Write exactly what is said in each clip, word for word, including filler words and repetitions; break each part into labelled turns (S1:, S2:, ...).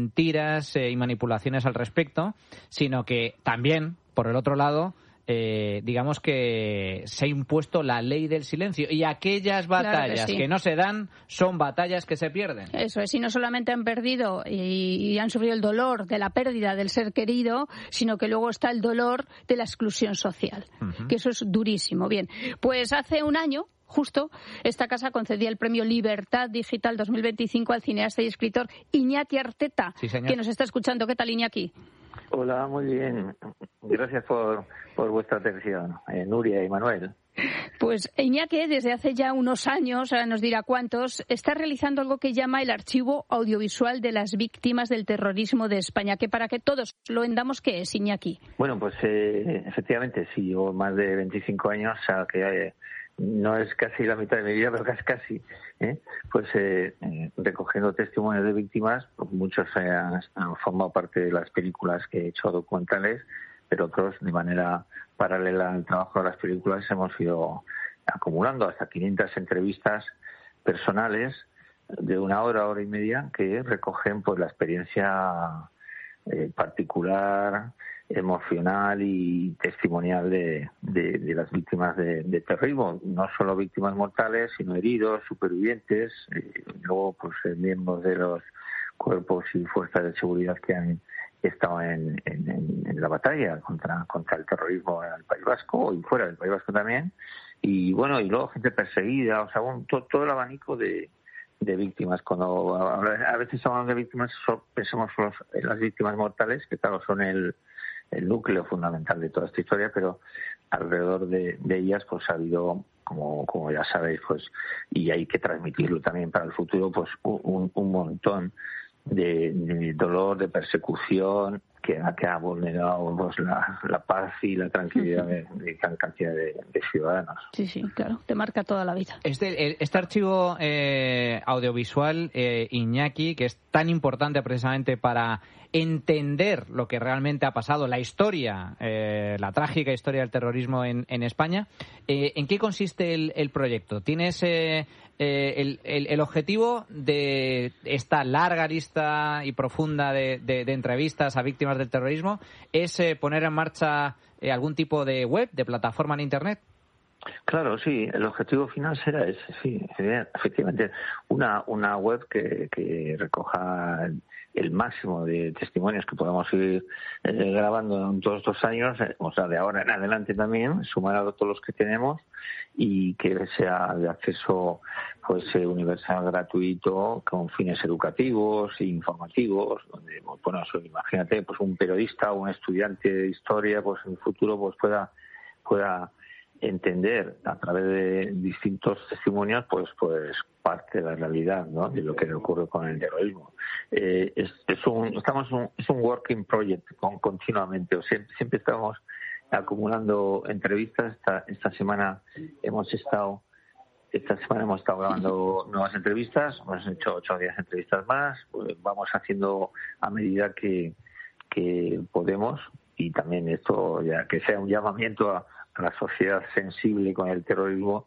S1: mentiras eh, y manipulaciones al respecto, sino que también, por el otro lado, Eh, digamos que se ha impuesto la ley del silencio y aquellas batallas
S2: claro que, sí.
S1: que no se dan son batallas que se pierden.
S2: Eso es, y no solamente han perdido y, y han sufrido el dolor de la pérdida del ser querido, sino que luego está el dolor de la exclusión social, uh-huh. que eso es durísimo. Bien, pues hace un año justo, esta casa concedía el premio Libertad Digital dos mil veinticinco al cineasta y escritor Iñaki Arteta,
S1: sí,
S2: que nos está escuchando. ¿Qué tal, Iñaki?
S3: Hola, muy bien. Gracias por, por vuestra atención, eh, Nuria y Manuel.
S2: Pues Iñaki, desde hace ya unos años, ahora nos dirá cuántos, está realizando algo que llama el Archivo Audiovisual de las Víctimas del Terrorismo de España, que para que todos lo entendamos, ¿qué es, Iñaki?
S3: Bueno, pues eh, efectivamente, sí, llevo más de veinticinco años, o sea, que eh, no es casi la mitad de mi vida, pero casi casi, ¿eh? pues eh, eh, recogiendo testimonios de víctimas, pues muchos eh, han, han formado parte de las películas que he hecho documentales, pero otros de manera paralela al trabajo de las películas hemos ido acumulando hasta quinientas entrevistas personales de una hora, hora y media, que recogen pues la experiencia eh, particular, emocional y testimonial de, de, de las víctimas de, de terrorismo, no solo víctimas mortales, sino heridos, supervivientes, eh, luego pues miembros de los cuerpos y fuerzas de seguridad que han estado en, en, en la batalla contra contra el terrorismo en el País Vasco y fuera del País Vasco también, y bueno, y luego gente perseguida, o sea, un, todo, todo el abanico de de víctimas. Cuando a veces hablamos de víctimas, pensamos solo en las víctimas mortales, que claro son el el núcleo fundamental de toda esta historia, pero alrededor de, de ellas pues ha habido, como como ya sabéis, pues y hay que transmitirlo también para el futuro, pues un, un montón de, de dolor, de persecución que ha, que ha vulnerado pues, la, la paz y la tranquilidad de, de gran cantidad de, de ciudadanos.
S2: Sí, sí, claro, te marca toda la vida.
S1: Este, este archivo eh, audiovisual, eh, Iñaki, que es tan importante precisamente para entender lo que realmente ha pasado, la historia, eh, la trágica historia del terrorismo en, en España, eh, ¿en qué consiste el, el proyecto? ¿Tienes eh, eh, el, el, el objetivo de esta larga lista y profunda de, de, de entrevistas a víctimas del terrorismo? ¿Es eh, poner en marcha eh, algún tipo de web, de plataforma en Internet?
S3: Claro, sí, el objetivo final será ese, sí, efectivamente, una una web que, que recoja el máximo de testimonios que podamos ir eh, grabando en todos estos años, eh, o sea, de ahora en adelante también, sumar a todos los que tenemos y que sea de acceso pues eh, universal, gratuito, con fines educativos e informativos, donde, bueno, eso, imagínate, pues un periodista o un estudiante de historia, pues en el futuro pues pueda pueda entender a través de distintos testimonios pues pues parte de la realidad, ¿no?, de lo que le ocurre con el terrorismo. Eh, es, es un estamos un, es un working project con, continuamente, o sea, siempre estamos acumulando entrevistas. Esta esta semana hemos estado esta semana hemos estado grabando nuevas entrevistas, hemos hecho ocho o diez entrevistas más, pues vamos haciendo a medida que que podemos, y también esto ya que sea un llamamiento a a la sociedad sensible con el terrorismo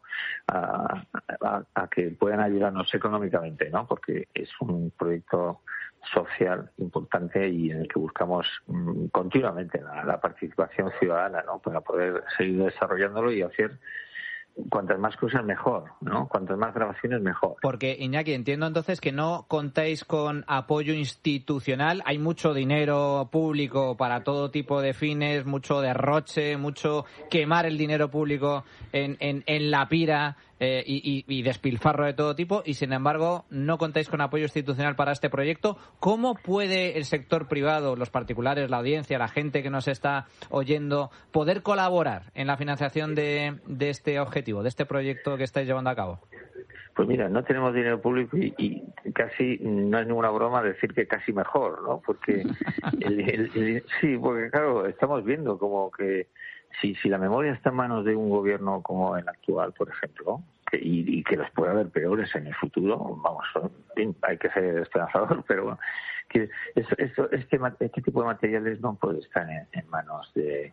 S3: a, a, a que puedan ayudarnos económicamente, ¿no? Porque es un proyecto social importante y en el que buscamos mmm, continuamente la, la participación ciudadana, ¿no?, para poder seguir desarrollándolo y hacer cuantas más cosas mejor, ¿no? Cuantas más grabaciones mejor.
S1: Porque, Iñaki, entiendo entonces que no contáis con apoyo institucional. Hay mucho dinero público para todo tipo de fines, mucho derroche, mucho quemar el dinero público en, en, en la pira eh, y, y, y despilfarro de todo tipo, y sin embargo no contáis con apoyo institucional para este proyecto. ¿Cómo puede el sector privado, los particulares, la audiencia, la gente que nos está oyendo, poder colaborar en la financiación de, de este objetivo, de este proyecto que estáis llevando a cabo?
S3: Pues mira, no tenemos dinero público y, y casi no es ninguna broma decir que casi mejor, ¿no? Porque el, el, el, sí, porque claro, estamos viendo como que si si la memoria está en manos de un gobierno como el actual, por ejemplo, que, y, y que los puede haber peores en el futuro, vamos, hay que ser esperanzador, pero bueno, que eso, eso, este este tipo de materiales no puede estar en, en manos de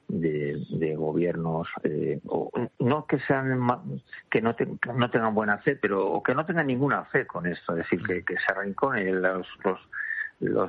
S3: De, de gobiernos, eh, o no que sean que no, te, que no tengan buena fe, pero o que no tengan ninguna fe con esto, es decir, que, que se arrinconen los, los los